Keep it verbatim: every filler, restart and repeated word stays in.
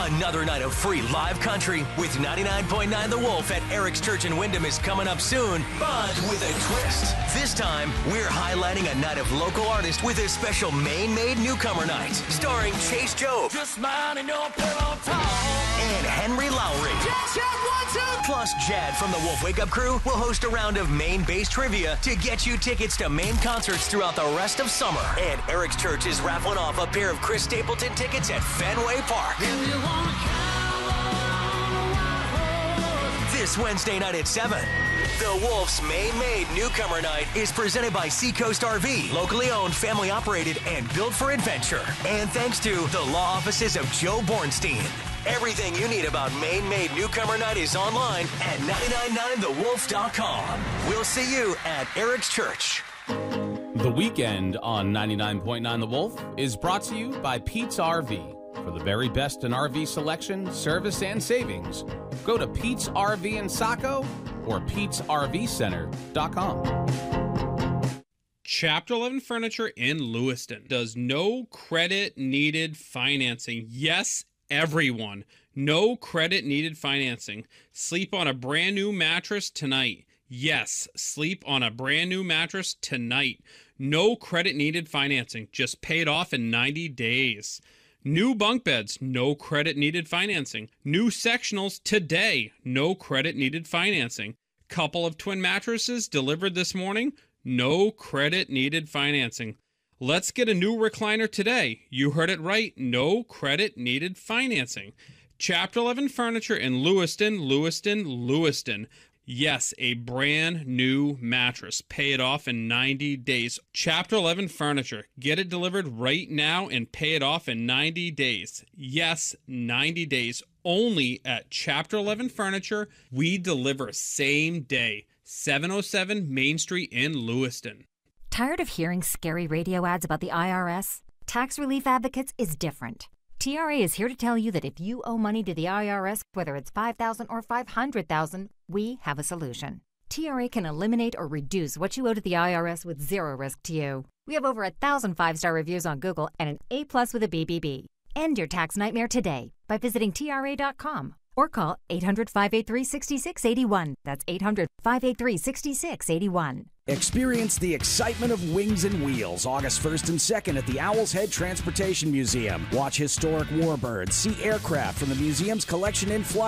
Another night of free live country with ninety-nine point nine The Wolf at Eric's Church in Wyndham is coming up soon, but with a twist. This time, we're highlighting a night of local artists with a special Maine-made newcomer night, starring Chase Job, Just minding your pillow talk. and Henry Lowry. Plus, Jad from the Wolf Wake Up Crew will host a round of Maine-based trivia to get you tickets to Maine concerts throughout the rest of summer. And Eric's Church is raffling off a pair of Chris Stapleton tickets at Fenway Park. This Wednesday night at seven. The Wolf's Maine-made newcomer night is presented by Seacoast R V, locally owned, family operated, and built for adventure. And thanks to the law offices of Joe Bornstein. Everything you need about Maine-made newcomer night is online at nine nine nine the wolf dot com. We'll see you at Eric's Church. The Weekend on ninety-nine point nine The Wolf is brought to you by Pete's R V. For the very best in R V selection, service, and savings, go to Pete's R V in Saco or Pete's R V Center dot com. Chapter eleven Furniture in Lewiston does no credit needed financing. Yes, everyone. No credit needed financing. Sleep on a brand new mattress tonight. Yes, sleep on a brand new mattress tonight. No credit needed financing. Just pay it off in ninety days. New bunk beds, no credit needed financing. New sectionals today, no credit needed financing. Couple of twin mattresses delivered this morning, no credit needed financing. Let's get a new recliner today. You heard it right, no credit needed financing. Chapter eleven Furniture in Lewiston, Lewiston, Lewiston. Yes, a brand new mattress. Pay it off in ninety days. Chapter eleven Furniture. Get it delivered right now and pay it off in ninety days. Yes, ninety days. Only at Chapter eleven Furniture. We deliver same day. seven oh seven Main Street in Lewiston. Tired of hearing scary radio ads about the I R S? Tax Relief Advocates is different. T R A is here to tell you that if you owe money to the I R S, whether it's five thousand dollars or five hundred thousand dollars, we have a solution. T R A can eliminate or reduce what you owe to the I R S with zero risk to you. We have over a thousand five-star reviews on Google and an A plus with a B B B. End your tax nightmare today by visiting T R A dot com or call eight hundred, five eight three, six six eight one. That's eight hundred, five eight three, six six eight one. Experience the excitement of Wings and Wheels August first and second at the Owl's Head Transportation Museum. Watch historic warbirds, see aircraft from the museum's collection in flight.